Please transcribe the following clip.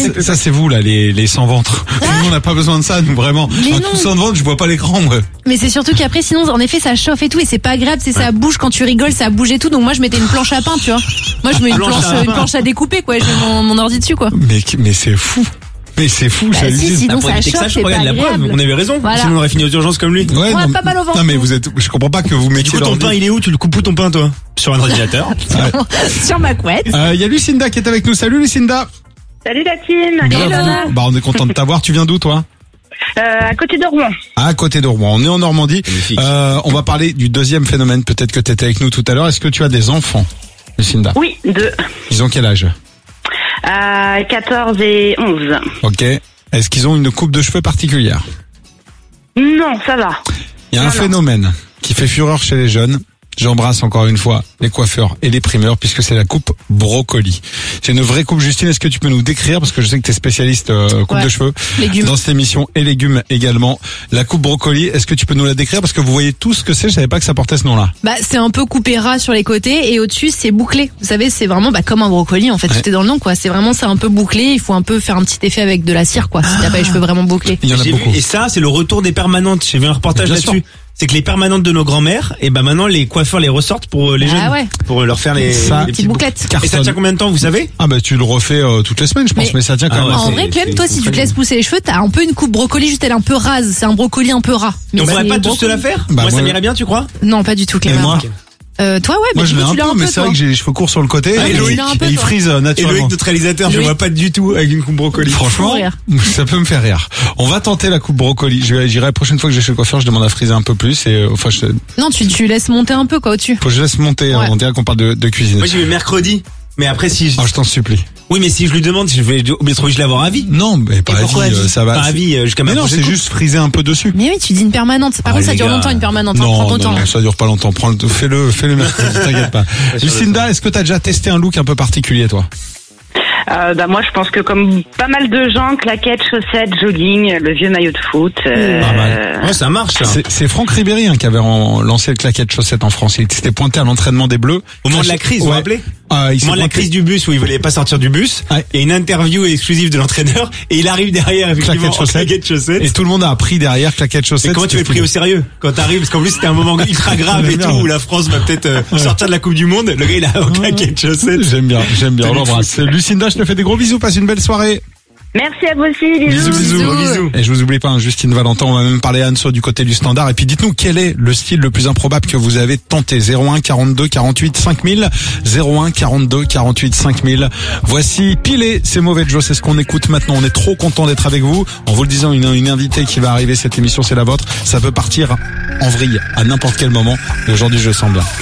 Ça c'est vous là, les sans ventre. Nous on n'a pas besoin de ça, nous vraiment. Un coup sans ventre, je vois pas l'écran moi. Mais c'est surtout qu'après sinon en effet ça chauffe et tout et c'est pas agréable, ça bouge quand tu rigoles, ça bouge et tout. Donc moi je mettais une planche à pain, tu vois. Moi je mets une planche à découper quoi, je mets mon ordi dessus quoi. Mais c'est fou. Mais c'est fou, ça si, sinon ça chauffe, c'est pas la preuve, agréable. on avait raison. Voilà. Sinon on aurait fini aux urgences comme lui. Ouais, pas mal au ventre. Non mais je comprends pas que vous mettiez Du coup ton pain il est où? Tu le coupes où ton pain toi? Sur un ordinateur. Sur ma couette. Il y a Lucinda qui est avec nous. Salut Lucinda. Salut la team. Bah on est content de t'avoir. Tu viens d'où toi? À côté de Rouen. À côté de Rouen. On est en Normandie. Magnifique. On va parler du deuxième phénomène. Peut-être que tu étais avec nous tout à l'heure. Est-ce que tu as des enfants, Lucinda? Oui, 2. Ils ont quel âge? 14 et 11. Ok. Est-ce qu'ils ont une coupe de cheveux particulière? Non, ça va. Il y a un phénomène qui fait fureur chez les jeunes. J'embrasse encore une fois les coiffeurs et les primeurs puisque c'est la coupe brocoli. C'est une vraie coupe. Justine, est-ce que tu peux nous décrire, parce que je sais que tu es spécialiste coupe de cheveux Légumes. dans cette émission, et légumes également. La coupe brocoli, est-ce que tu peux nous la décrire, parce que vous voyez tout ce que c'est, je savais pas que ça portait ce nom-là. Bah c'est un peu coupé ras sur les côtés et au-dessus c'est bouclé. Vous savez c'est vraiment comme un brocoli en fait, tout est dans le nom quoi. C'est vraiment un peu bouclé, il faut un peu faire un petit effet avec de la cire quoi. Si t'as pas les cheveux vraiment bouclés. Il y en a J'ai beaucoup. vu, et ça c'est le retour des permanentes. J'ai vu un reportage Bien là-dessus. sûr. C'est que les permanentes de nos grands-mères, et maintenant les coiffeurs les ressortent pour les jeunes, ouais. pour leur faire les Petites bouclettes. Et ça tient combien de temps, vous savez? Ah bah tu le refais toutes les semaines je pense, mais ça tient quand même. En vrai, Clem, toi, si tu te laisses pousser les cheveux, t'as un peu une coupe brocoli, juste elle est un peu rase. C'est un brocoli un peu ras. Mais on c'est pourrait pas tous te brocoli. la faire? Bah, moi ça moi- m'irait bien, tu crois? Non, pas du tout, Clem. Et moi Toi, ouais, mais Moi du je coup, l'ai tu l'as un un peu, mais peu, c'est vrai que j'ai les cheveux courts sur le côté, Ah, et mais Loïc, tu l'as un peu, il toi. frise Et naturellement. Loïc, notre réalisateur, je Loïc. vois pas du tout avec une coupe brocoli. Franchement, rire. ça peut me faire rire. On va tenter la coupe brocoli. J'irai la prochaine fois que je vais chez le coiffeur, je demande à friser un peu plus et Non, tu laisses monter un peu, quoi, au-dessus. faut que je laisse monter. Ouais. On dirait qu'on parle de cuisine. Moi j'y vais mercredi. Mais après si je... Ah, je t'en supplie. Oui, mais si je lui demande, je vais obligé de l'avoir à vie. Non, mais pas à pourquoi vie, à vie ça va. Pas à vie jusqu'à ma Mais non, prochaine c'est coupe. juste friser un peu dessus. Mais oui, tu dis une permanente. Par contre, ça les dure gars. longtemps, une permanente. Prends ton temps. Non, ça dure pas longtemps. Fais-le mercredi, t'inquiète pas. Lucinda, est-ce que t'as déjà testé un look un peu particulier, toi? Moi, je pense que comme pas mal de gens, claquettes, chaussettes, jogging, le vieux maillot de foot. Pas mal. Ouais, ça marche ça. C'est Franck Ribéry qui avait lancé le claquette chaussette en France. Il s'était pointé à l'entraînement des Bleus. Au moment de la crise, vous vous Ouais. rappelez? Ah, il Au s'est moment de la pointé. crise du bus où il voulait pas sortir du bus, Ouais. et une interview exclusive de l'entraîneur, et il arrive derrière effectivement Claquette en chaussette. claquette chaussette. Et tout le monde a appris derrière claquette chaussette. Et comment tu es pris au sérieux quand t'arrives? Parce qu'en plus c'était un moment ultra grave et tout, où la France va peut-être sortir de la Coupe du Monde. Le gars il a en claquette chaussette. J'aime bien, on l'embrasse. Lucinda, je te fais des gros bisous, passe une belle soirée. Merci à vous aussi, bisous. Bisous. Et je vous oublie pas, Justine Valentin, on va même parler à Anso du côté du standard. Et puis dites-nous quel est le style le plus improbable que vous avez tenté. 01 42 48 5000. 01 42 48 5000. Voici Pilé, c'est mauvais Joe, c'est ce qu'on écoute maintenant. On est trop content d'être avec vous. En vous le disant, une invitée qui va arriver, cette émission c'est la vôtre. Ça peut partir en vrille à n'importe quel moment. Et aujourd'hui je le sens bien.